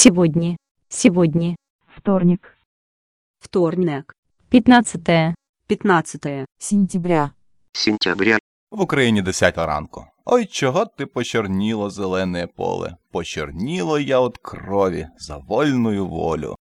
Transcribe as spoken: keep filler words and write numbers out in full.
Сегодня. Сегодня. Вторник. Вторник. Пятнадцатое. Пятнадцатое. Сентября. Сентября. В Україні десята ранку. Ой, чого ти почорніло зелене поле? Почорніло я от крові за вольную волю.